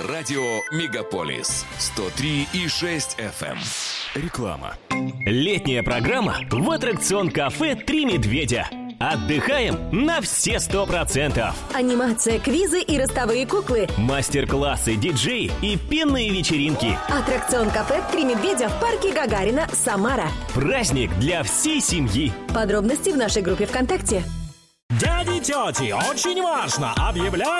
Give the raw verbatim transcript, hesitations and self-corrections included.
Радио Мегаполис сто три и шесть эф эм. Реклама. Летняя программа в аттракцион-кафе «Три медведя». Отдыхаем на все сто процентов. Анимация, квизы и ростовые куклы. Мастер-классы, диджеи и пенные вечеринки. Аттракцион-кафе «Три медведя» в парке Гагарина, Самара. Праздник для всей семьи. Подробности в нашей группе ВКонтакте. Дяди, тети, очень важно! Объявляем